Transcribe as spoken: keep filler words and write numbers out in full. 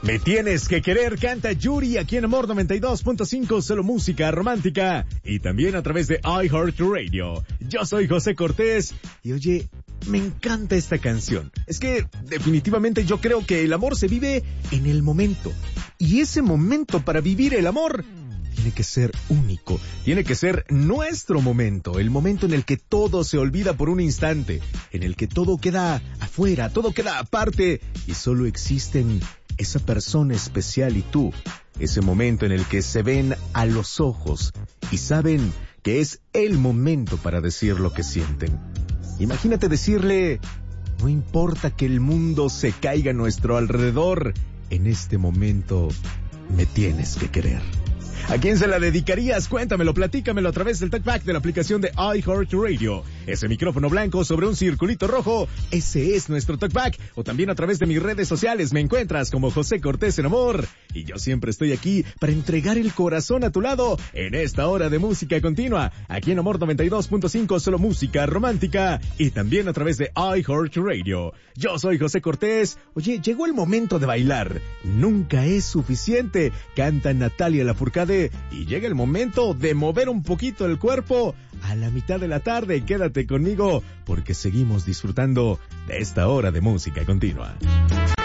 Me tienes que querer, canta Yuri aquí en Amor noventa y dos punto cinco, solo música romántica y también a través de iHeartRadio. Yo soy José Cortés y oye, me encanta esta canción. Es que definitivamente yo creo que el amor se vive en el momento y ese momento para vivir el amor tiene que ser único, tiene que ser nuestro momento, el momento en el que todo se olvida por un instante, en el que todo queda afuera, todo queda aparte y solo existen esa persona especial y tú, ese momento en el que se ven a los ojos y saben que es el momento para decir lo que sienten. Imagínate decirle, no importa que el mundo se caiga a nuestro alrededor, en este momento me tienes que querer. ¿A quién se la dedicarías? Cuéntamelo, platícamelo a través del TalkBack de la aplicación de iHeartRadio. Ese micrófono blanco sobre un circulito rojo, ese es nuestro TalkBack. O también a través de mis redes sociales me encuentras como José Cortés en Amor. Y yo siempre estoy aquí para entregar el corazón a tu lado en esta hora de música continua. Aquí en Amor noventa y dos punto cinco, solo música romántica. Y también a través de iHeartRadio. Yo soy José Cortés. Oye, llegó el momento de bailar. Nunca es suficiente. Canta Natalia Lafourcade. Y llega el momento de mover un poquito el cuerpo a la mitad de la tarde. Quédate conmigo porque seguimos disfrutando de esta hora de música continua.